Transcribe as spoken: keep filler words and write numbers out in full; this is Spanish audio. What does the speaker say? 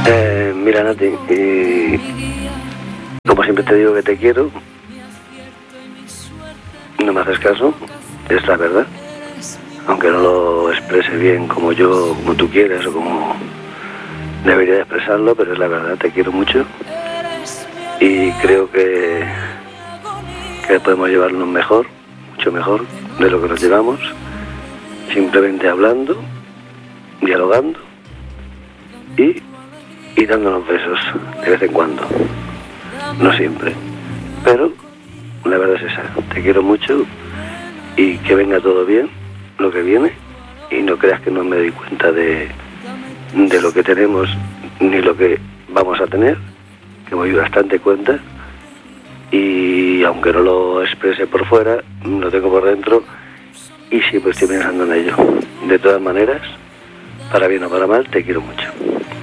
Eh, mira, Nati, y como siempre te digo que te quiero, no me haces caso, es la verdad. Aunque no lo exprese bien como yo, como tú quieres o como debería de expresarlo, pero es la verdad, te quiero mucho y creo que, que podemos llevarnos mejor, mucho mejor de lo que nos llevamos, simplemente hablando, dialogando y, y dándonos besos de vez en cuando, no siempre, pero la verdad es esa, te quiero mucho y que venga todo bien lo que viene y no creas que no me doy cuenta de, de lo que tenemos ni lo que vamos a tener, que me doy bastante cuenta y aunque no lo exprese por fuera, lo tengo por dentro y siempre estoy pensando en ello. De todas maneras, para bien o para mal, te quiero mucho.